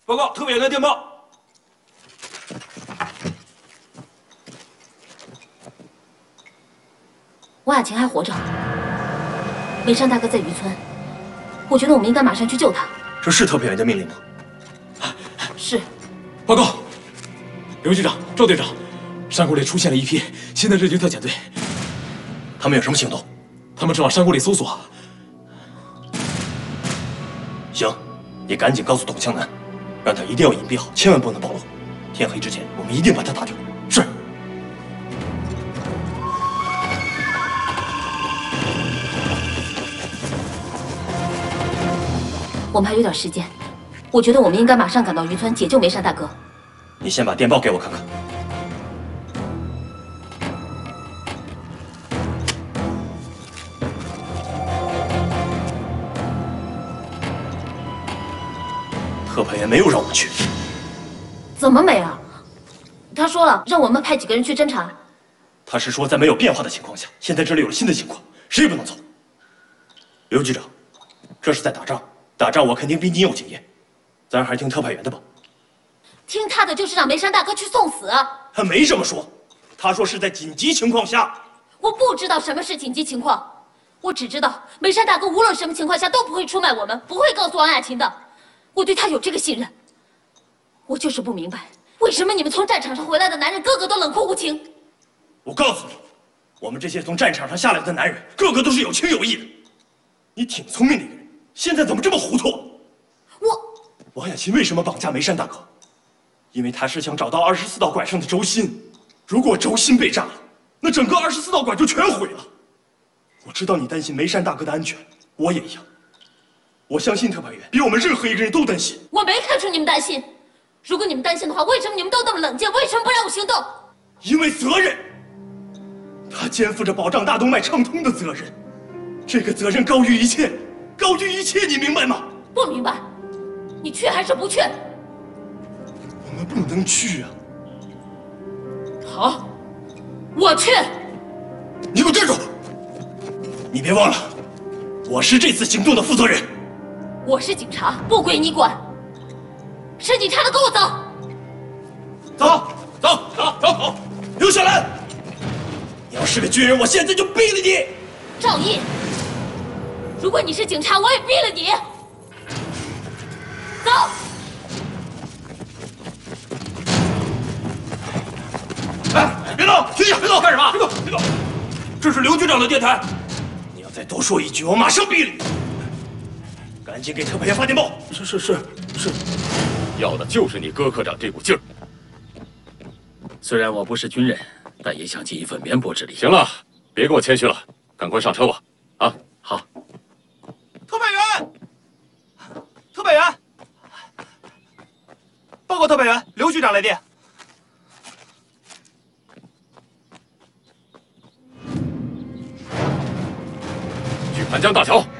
报告，特派员的电报。 王雅琴还活着，梅山大哥在渔村，我觉得我们应该马上去救他。 这是特派员的命令吗？ 是。 报告，刘局长、赵队长，山谷里出现了一批新的日军特遣队， 他们有什么行动？ 他们正往山谷里搜索。 行，你赶紧告诉董向南，让他一定要隐蔽好，千万不能暴露。天黑之前，我们一定把他打掉。 是。 我们还有点时间，我觉得我们应该马上赶到渔村解救梅山大哥。 你先把电报给我看看。特派员没有让我们去。 怎么没啊？他说了，让我们派几个人去侦查。 他是说在没有变化的情况下，现在这里有了新的情况，谁也不能走。刘局长，这是在打仗，打仗我肯定比你有经验，咱还是听特派员的吧。 听他的就是让梅山大哥去送死。 他没这么说，他说是在紧急情况下。 我不知道什么是紧急情况，我只知道梅山大哥无论什么情况下都不会出卖我们，不会告诉王雅琴的。我对他有这个信任。我就是不明白，为什么你们从战场上回来的男人个个都冷酷无情？ 我告诉你，我们这些从战场上下来的男人，个个都是有情有义的。你挺聪明的一个人，现在怎么这么糊涂？王雅琴为什么绑架梅山大哥？因为他是想找到24道拐上的轴心。如果轴心被炸了，那整个24道拐就全毁了。我知道你担心梅山大哥的安全，我也一样。我相信特派员比我们任何一个人都担心。 我没看出你们担心。如果你们担心的话，为什么你们都那么冷静？为什么不让我行动？ 因为责任。他肩负着保障大动脉畅通的责任，这个责任高于一切，高于一切，你明白吗？ 不明白。你去还是不去？ 我们不能去啊。 好，我去。 你给我站住！你别忘了，我是这次行动的负责人。 我是警察，不归你管。是警察的，跟我走。 走！留下来！你要是个军人，我现在就毙了你！ 赵毅，如果你是警察，我也毙了你。走。 哎，别动！停下！别动！ 干什么？ 别动！这是刘局长的电台，你要再多说一句，我马上毙了你！赶紧给特派员发电报。是。 要的就是你戈科长这股劲儿。 虽然我不是军人，但也想尽一份绵薄之力。 行了，别给我谦虚了，赶快上车吧！啊， 好。 特派员，报告特派员，刘局长来电。 去盘江大桥。